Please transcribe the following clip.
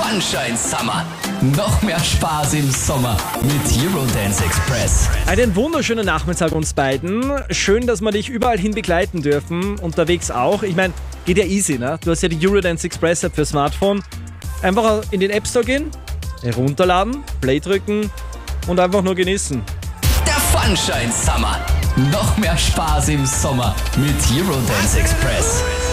Funshine Summer. Noch mehr Spaß im Sommer mit Eurodance Express. Einen wunderschönen Nachmittag uns beiden. Schön, dass wir dich überall hin begleiten dürfen. Unterwegs auch. Ich meine, geht ja easy, ne? Du hast ja die Eurodance Express App für Smartphone. Einfach in den App Store gehen, herunterladen, Play drücken und einfach nur genießen. Der Funshine Summer. Noch mehr Spaß im Sommer mit Eurodance Express.